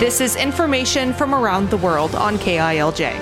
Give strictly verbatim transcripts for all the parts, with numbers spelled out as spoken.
This is information from around the world on K I L J.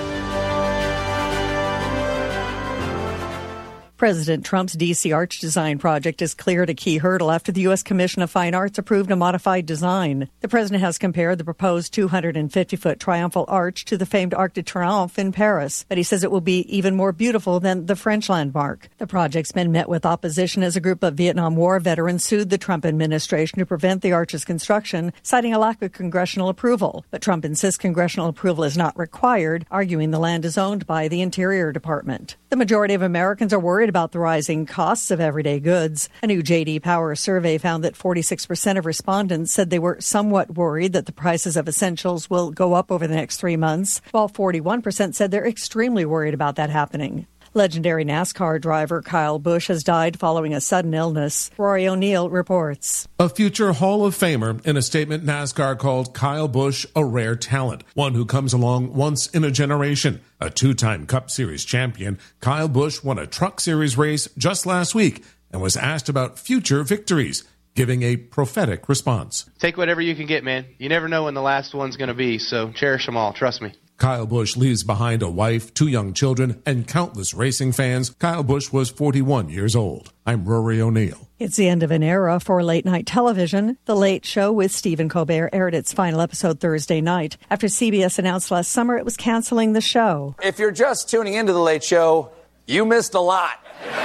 President Trump's D C Arch Design project has cleared a key hurdle after the U S Commission of Fine Arts approved a modified design. The president has compared the proposed two hundred fifty foot triumphal arch to the famed Arc de Triomphe in Paris, but he says it will be even more beautiful than the French landmark. The project's been met with opposition as a group of Vietnam War veterans sued the Trump administration to prevent the arch's construction, citing a lack of congressional approval. But Trump insists congressional approval is not required, arguing the land is owned by the Interior Department. The majority of Americans are worried about the rising costs of everyday goods. A new J D Power survey found that forty-six percent of respondents said they were somewhat worried that the prices of essentials will go up over the next three months, while forty-one percent said they're extremely worried about that happening. Legendary NASCAR driver Kyle Busch has died following a sudden illness. Rory O'Neill reports. A future Hall of Famer. In a statement, NASCAR called Kyle Busch a rare talent, one who comes along once in a generation. A two-time Cup Series champion, Kyle Busch won a Truck Series race just last week and was asked about future victories, giving a prophetic response. Take whatever you can get, man. You never know when the last one's going to be, so cherish them all. Trust me. Kyle Busch leaves behind a wife, two young children, and countless racing fans. Kyle Busch was forty-one years old. I'm Rory O'Neill. It's the end of an era for late-night television. The Late Show with Stephen Colbert aired its final episode Thursday night after C B S announced last summer it was canceling the show. If you're just tuning into The Late Show, you missed a lot.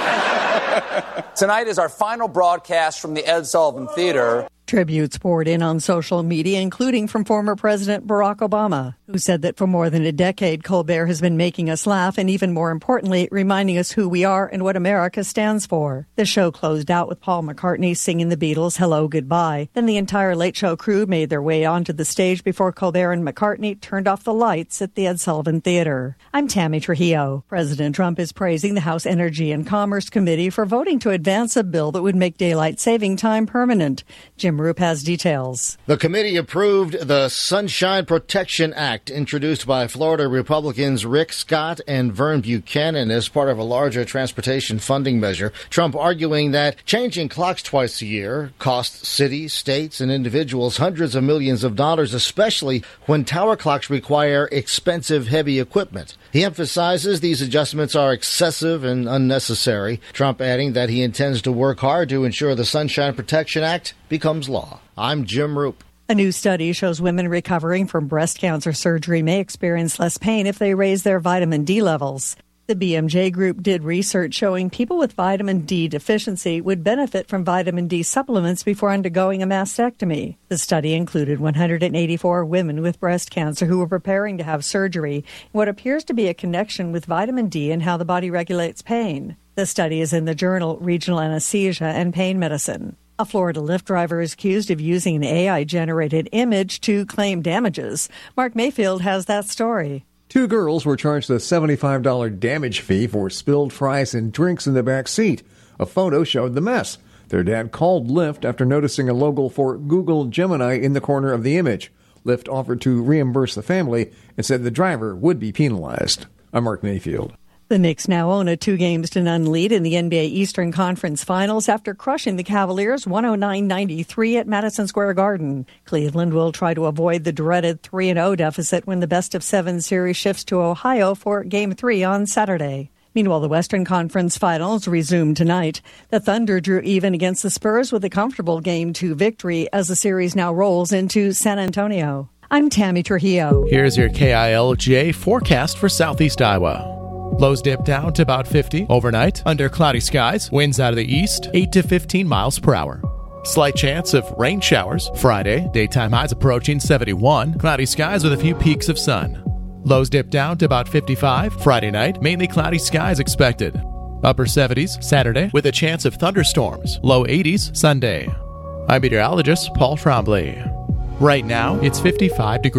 Tonight is our final broadcast from the Ed Sullivan Theater. Tributes poured in on social media, including from former President Barack Obama, who said that for more than a decade, Colbert has been making us laugh and, even more importantly, reminding us who we are and what America stands for. The show closed out with Paul McCartney singing the Beatles' Hello, Goodbye. Then the entire Late Show crew made their way onto the stage before Colbert and McCartney turned off the lights at the Ed Sullivan Theater. I'm Tammy Trujillo. President Trump is praising the House Energy and Commerce Committee for voting to advance a bill that would make daylight saving time permanent. Jim Roop has details. The committee approved the Sunshine Protection Act, introduced by Florida Republicans Rick Scott and Vern Buchanan as part of a larger transportation funding measure. Trump arguing that changing clocks twice a year costs cities, states, and individuals hundreds of millions of dollars, especially when tower clocks require expensive, heavy equipment. He emphasizes these adjustments are excessive and unnecessary, Trump adding that he intends to work hard to ensure the Sunshine Protection Act becomes law. I'm Jim Roop. A new study shows women recovering from breast cancer surgery may experience less pain if they raise their vitamin D levels. The B M J group did research showing people with vitamin D deficiency would benefit from vitamin D supplements before undergoing a mastectomy. The study included one hundred eighty-four women with breast cancer who were preparing to have surgery, what appears to be a connection with vitamin D and how the body regulates pain. The study is in the journal Regional Anesthesia and Pain Medicine. A Florida Lyft driver is accused of using an A I-generated image to claim damages. Mark Mayfield has that story. Two girls were charged a seventy-five dollars damage fee for spilled fries and drinks in the back seat. A photo showed the mess. Their dad called Lyft after noticing a logo for Google Gemini in the corner of the image. Lyft offered to reimburse the family and said the driver would be penalized. I'm Mark Mayfield. The Knicks now own a two games to none lead in the N B A Eastern Conference Finals after crushing the Cavaliers one oh nine ninety-three at Madison Square Garden. Cleveland will try to avoid the dreaded three and oh deficit when the best-of-seven series shifts to Ohio for Game three on Saturday. Meanwhile, the Western Conference Finals resume tonight. The Thunder drew even against the Spurs with a comfortable Game two victory as the series now rolls into San Antonio. I'm Tammy Trujillo. Here's your K I L J forecast for Southeast Iowa. Lows dip down to about fifty overnight. Under cloudy skies, winds out of the east, eight to fifteen miles per hour. Slight chance of rain showers Friday. Daytime highs approaching seventy-one. Cloudy skies with a few peaks of sun. Lows dip down to about fifty-five. Friday night, mainly cloudy skies expected. Upper seventies Saturday with a chance of thunderstorms. Low eighties Sunday. I'm meteorologist Paul Trombley. Right now, it's fifty-five degrees.